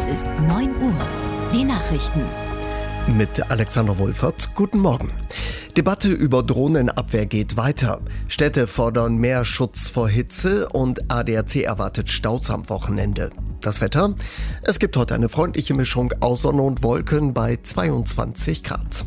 ist 9 Uhr. Die Nachrichten. Mit Alexander Wohlfert. Guten Morgen. Debatte über Drohnenabwehr geht weiter. Städte fordern mehr Schutz vor Hitze und ADAC erwartet Staus am Wochenende. Das Wetter? Es gibt heute eine freundliche Mischung aus Sonne und Wolken bei 22 Grad.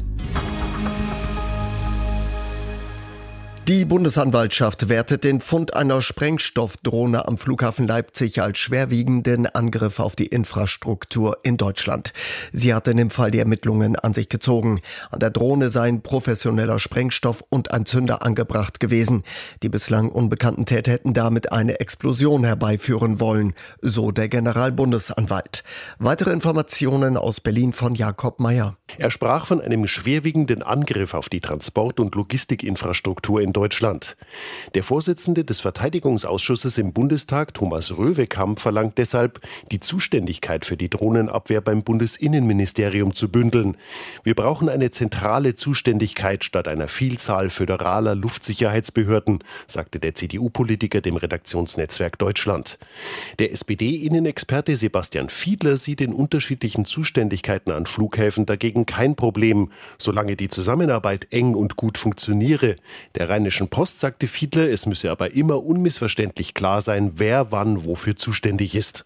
Die Bundesanwaltschaft wertet den Fund einer Sprengstoffdrohne am Flughafen Leipzig als schwerwiegenden Angriff auf die Infrastruktur in Deutschland. Sie hat in dem Fall die Ermittlungen an sich gezogen. An der Drohne seien professioneller Sprengstoff und ein Zünder angebracht gewesen. Die bislang unbekannten Täter hätten damit eine Explosion herbeiführen wollen, so der Generalbundesanwalt. Weitere Informationen aus Berlin von Jakob Meyer. Er sprach von einem schwerwiegenden Angriff auf die Transport- und Logistikinfrastruktur in Deutschland. Der Vorsitzende des Verteidigungsausschusses im Bundestag, Thomas Röwekamp, verlangt deshalb, die Zuständigkeit für die Drohnenabwehr beim Bundesinnenministerium zu bündeln. Wir brauchen eine zentrale Zuständigkeit statt einer Vielzahl föderaler Luftsicherheitsbehörden, sagte der CDU-Politiker dem Redaktionsnetzwerk Deutschland. Der SPD-Innenexperte Sebastian Fiedler sieht in unterschiedlichen Zuständigkeiten an Flughäfen dagegen kein Problem, solange die Zusammenarbeit eng und gut funktioniere. Der Rheinischen Post sagte Fiedler, es müsse aber immer unmissverständlich klar sein, wer wann wofür zuständig ist.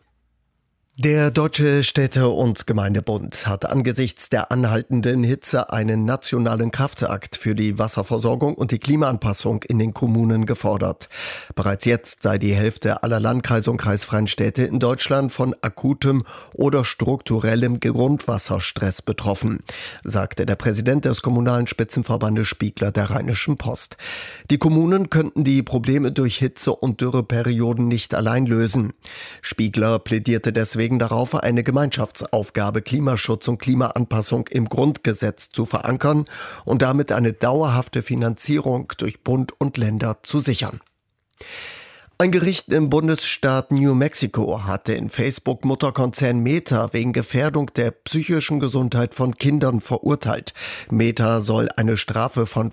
Der Deutsche Städte- und Gemeindebund hat angesichts der anhaltenden Hitze einen nationalen Kraftakt für die Wasserversorgung und die Klimaanpassung in den Kommunen gefordert. Bereits jetzt sei die Hälfte aller Landkreise und kreisfreien Städte in Deutschland von akutem oder strukturellem Grundwasserstress betroffen, sagte der Präsident des Kommunalen Spitzenverbandes Spiegler der Rheinischen Post. Die Kommunen könnten die Probleme durch Hitze- und Dürreperioden nicht allein lösen. Spiegler plädierte deswegen darauf, eine Gemeinschaftsaufgabe Klimaschutz und Klimaanpassung im Grundgesetz zu verankern und damit eine dauerhafte Finanzierung durch Bund und Länder zu sichern. Ein Gericht im Bundesstaat New Mexico hatte den Facebook-Mutterkonzern Meta wegen Gefährdung der psychischen Gesundheit von Kindern verurteilt. Meta soll eine Strafe von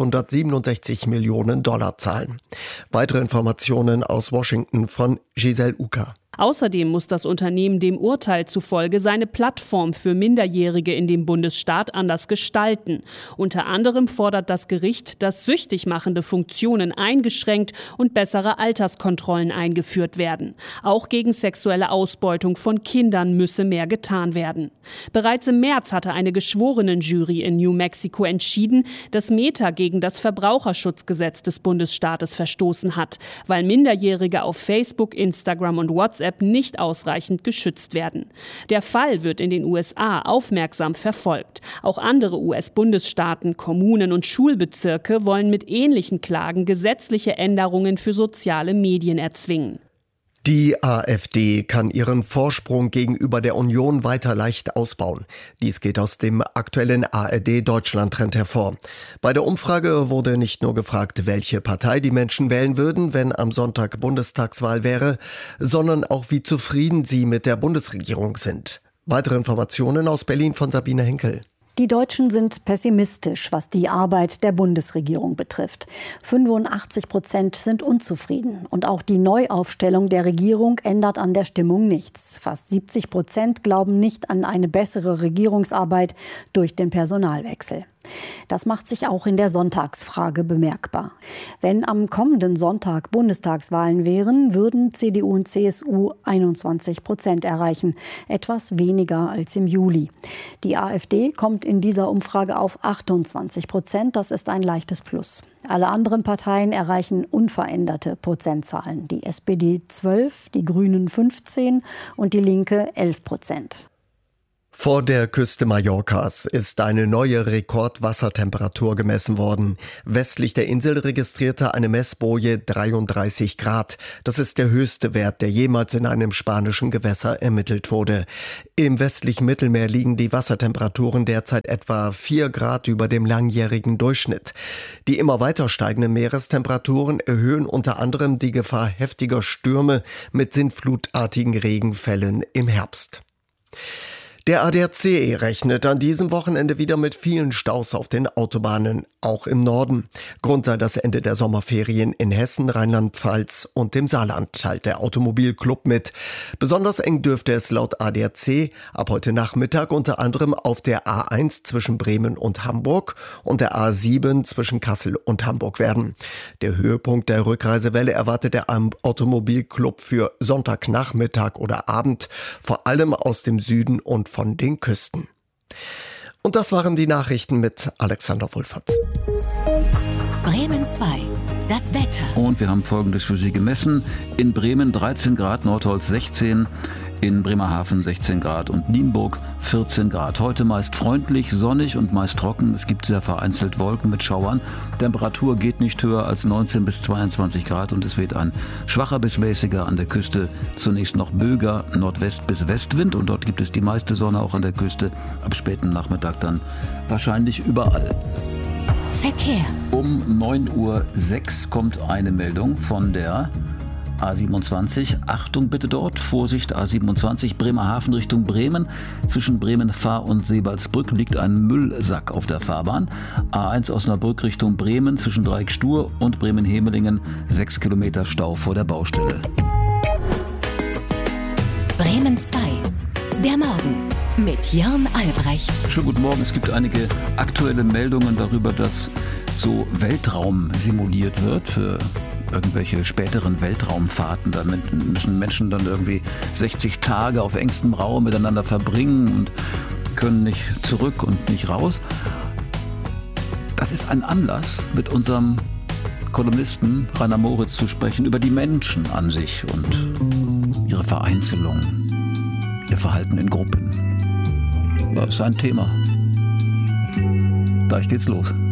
$567 Millionen zahlen. Weitere Informationen aus Washington von Giselle Uka. Außerdem muss das Unternehmen dem Urteil zufolge seine Plattform für Minderjährige in dem Bundesstaat anders gestalten. Unter anderem fordert das Gericht, dass süchtig machende Funktionen eingeschränkt und bessere Alterskontrollen eingeführt werden. Auch gegen sexuelle Ausbeutung von Kindern müsse mehr getan werden. Bereits im März hatte eine Geschworenenjury in New Mexico entschieden, dass Meta gegen das Verbraucherschutzgesetz des Bundesstaates verstoßen hat, weil Minderjährige auf Facebook, Instagram und WhatsApp nicht ausreichend geschützt werden. Der Fall wird in den USA aufmerksam verfolgt. Auch andere US-Bundesstaaten, Kommunen und Schulbezirke wollen mit ähnlichen Klagen gesetzliche Änderungen für soziale Medien erzwingen. Die AfD kann ihren Vorsprung gegenüber der Union weiter leicht ausbauen. Dies geht aus dem aktuellen ARD-Deutschland-Trend hervor. Bei der Umfrage wurde nicht nur gefragt, welche Partei die Menschen wählen würden, wenn am Sonntag Bundestagswahl wäre, sondern auch, wie zufrieden sie mit der Bundesregierung sind. Weitere Informationen aus Berlin von Sabine Henkel. Die Deutschen sind pessimistisch, was die Arbeit der Bundesregierung betrifft. 85% sind unzufrieden. Und auch die Neuaufstellung der Regierung ändert an der Stimmung nichts. Fast 70% glauben nicht an eine bessere Regierungsarbeit durch den Personalwechsel. Das macht sich auch in der Sonntagsfrage bemerkbar. Wenn am kommenden Sonntag Bundestagswahlen wären, würden CDU und CSU 21% erreichen, etwas weniger als im Juli. Die AfD kommt in dieser Umfrage auf 28%, das ist ein leichtes Plus. Alle anderen Parteien erreichen unveränderte Prozentzahlen. Die SPD 12, die Grünen 15 und die Linke 11%. Vor der Küste Mallorcas ist eine neue Rekordwassertemperatur gemessen worden. Westlich der Insel registrierte eine Messboje 33 Grad. Das ist der höchste Wert, der jemals in einem spanischen Gewässer ermittelt wurde. Im westlichen Mittelmeer liegen die Wassertemperaturen derzeit etwa 4 Grad über dem langjährigen Durchschnitt. Die immer weiter steigenden Meerestemperaturen erhöhen unter anderem die Gefahr heftiger Stürme mit sintflutartigen Regenfällen im Herbst. Der ADAC rechnet an diesem Wochenende wieder mit vielen Staus auf den Autobahnen, auch im Norden. Grund sei das Ende der Sommerferien in Hessen, Rheinland-Pfalz und dem Saarland, teilt der Automobilclub mit. Besonders eng dürfte es laut ADAC ab heute Nachmittag unter anderem auf der A1 zwischen Bremen und Hamburg und der A7 zwischen Kassel und Hamburg werden. Der Höhepunkt der Rückreisewelle erwartet der Automobilclub für Sonntagnachmittag oder Abend, vor allem aus dem Süden und von den Küsten. Und das waren die Nachrichten mit Alexander Wulfert. Bremen 2, das Wetter. Und wir haben Folgendes für Sie gemessen. In Bremen 13 Grad, Nordholz 16, in Bremerhaven 16 Grad und Nienburg 14 Grad. Heute meist freundlich, sonnig und meist trocken. Es gibt sehr vereinzelt Wolken mit Schauern. Temperatur geht nicht höher als 19 bis 22 Grad und es weht ein schwacher bis mäßiger, an der Küste zunächst noch böiger Nordwest- bis Westwind und dort gibt es die meiste Sonne auch an der Küste. Ab späten Nachmittag dann wahrscheinlich überall. Verkehr. Um 9:06 Uhr kommt eine Meldung von der A27, Achtung bitte dort, Vorsicht A27, Bremerhaven Richtung Bremen. Zwischen Bremen-Fahr und Seebaldsbrück liegt ein Müllsack auf der Fahrbahn. A1 Osnabrück Richtung Bremen, zwischen Dreieck-Stur und Bremen-Hemelingen, 6 Kilometer Stau vor der Baustelle. Bremen 2, der Morgen mit Jörn Albrecht. Schönen guten Morgen, es gibt einige aktuelle Meldungen darüber, dass so Weltraum simuliert wird für irgendwelche späteren Weltraumfahrten. Da müssen Menschen dann irgendwie 60 Tage auf engstem Raum miteinander verbringen und können nicht zurück und nicht raus. Das ist ein Anlass, mit unserem Kolumnisten Rainer Moritz zu sprechen über die Menschen an sich und ihre Vereinzelung, ihr Verhalten in Gruppen. Ja, ist ein Thema. Gleich geht's los.